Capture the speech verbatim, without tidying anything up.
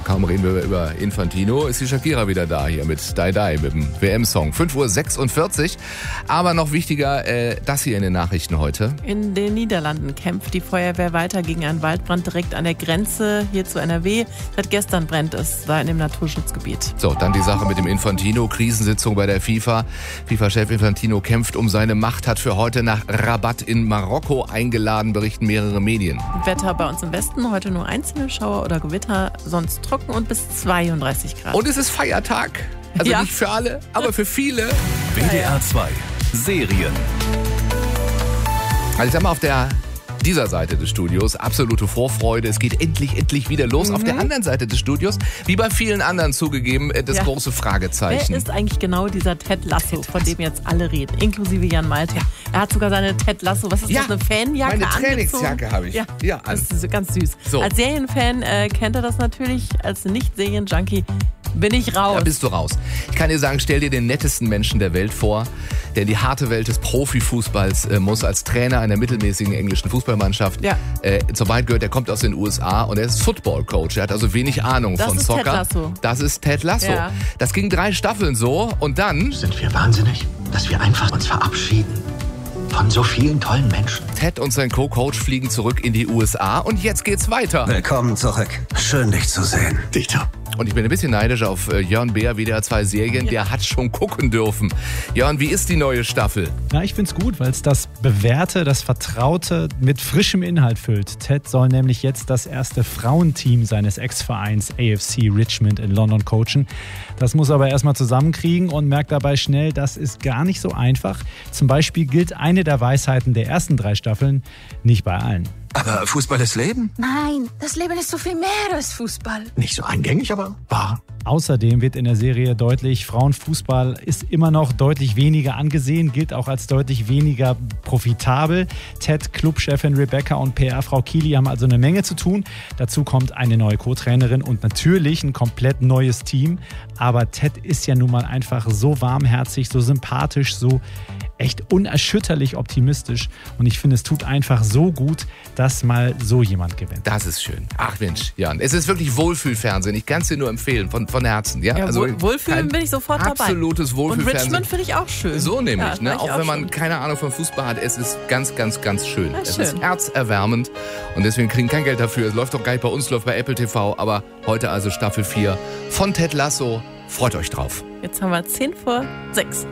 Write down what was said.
kaum reden wir über Infantino, ist die Shakira wieder da hier mit Die Die, mit dem W M-Song. fünf Uhr sechsundvierzig. Aber noch wichtiger, äh, das hier in den Nachrichten heute. In den Niederlanden kämpft die Feuerwehr weiter gegen einen Waldbrand direkt an der Grenze hier zu N R W. Seit gestern brennt es da in dem Naturschutzgebiet. So, dann die Sache mit dem Infantino. Krisensitzung bei der FIFA. FIFA-Chef Infantino kämpft um seine Macht, hat für heute nach Rabat in Marokko eingeladen, berichten mehrere Medien. Wetter bei uns im Westen, heute nur einzelne Schauer oder Gewitter, sonst trocken und bis zweiunddreißig Grad. Und es ist Feiertag. Also ja. nicht für alle, aber für viele. W D R zwei Serien. Also ich sag mal, auf der dieser Seite des Studios absolute Vorfreude. Es geht endlich, endlich wieder los. Mhm. Auf der anderen Seite des Studios, wie bei vielen anderen zugegeben, das ja. große Fragezeichen. Wer ist eigentlich genau dieser Ted Lasso, von dem jetzt alle reden, inklusive Jan Malte? Ja. Er hat sogar seine Ted Lasso, was ist ja, das, eine Fanjacke meine angezogen? Trainingsjacke habe ich. Ja, ja an. Das ist ganz süß. So. Als Serienfan äh, kennt er das natürlich, als Nicht-Serien-Junkie bin ich raus. Da bist du raus. Ich kann dir sagen, stell dir den nettesten Menschen der Welt vor, der in die harte Welt des Profifußballs äh, muss, als Trainer einer mittelmäßigen englischen Fußballmannschaft. Ja. Äh, zur Wahrheit gehört, der kommt aus den U S A und er ist Football-Coach. Er hat also wenig Ahnung das von ist Soccer. Ted Lasso. Das ist Ted Lasso. Ja. Das ging drei Staffeln so und dann... Sind wir wahnsinnig, dass wir einfach uns verabschieden von so vielen tollen Menschen? Ted und sein Co-Coach fliegen zurück in die U S A und jetzt geht's weiter. Willkommen zurück. Schön, dich zu sehen. Dieter. Und ich bin ein bisschen neidisch auf äh, Jörn Beer, W D R zwei Serien. Ja. Der hat schon gucken dürfen. Jörn, wie ist die neue Staffel? Na, ich find's gut, weil es das Bewährte, das Vertraute mit frischem Inhalt füllt. Ted soll nämlich jetzt das erste Frauenteam seines Ex-Vereins A F C Richmond in London coachen. Das muss er aber erstmal zusammenkriegen und merkt dabei schnell, das ist gar nicht so einfach. Zum Beispiel gilt eine der Weisheiten der ersten drei Staffeln nicht bei allen. Aber Fußball ist Leben? Nein, das Leben ist so viel mehr als Fußball. Nicht so eingängig, aber wahr. Außerdem wird in der Serie deutlich, Frauenfußball ist immer noch deutlich weniger angesehen, gilt auch als deutlich weniger profitabel. Ted, Clubchefin Rebecca und P R-Frau Keely haben also eine Menge zu tun. Dazu kommt eine neue Co-Trainerin und natürlich ein komplett neues Team. Aber Ted ist ja nun mal einfach so warmherzig, so sympathisch, so echt unerschütterlich optimistisch. Und ich finde, es tut einfach so gut, dass mal so jemand gewinnt. Das ist schön. Ach Mensch, Jan, es ist wirklich Wohlfühlfernsehen. Ich kann es dir nur empfehlen, von, von Herzen. Ja, ja also Wohlfühlen bin ich sofort dabei. Absolutes Wohlfühlfernsehen. Und Richmond finde ich auch schön. So nämlich, ja, ne? auch, auch wenn man schön. keine Ahnung von Fußball hat. Es ist ganz, ganz, ganz schön. Ja, es schön. ist herzerwärmend und deswegen kriegen kein Geld dafür. Es läuft doch gar nicht bei uns, läuft bei Apple T V. Aber heute also Staffel vier von Ted Lasso. Freut euch drauf. Jetzt haben wir zehn vor sechs.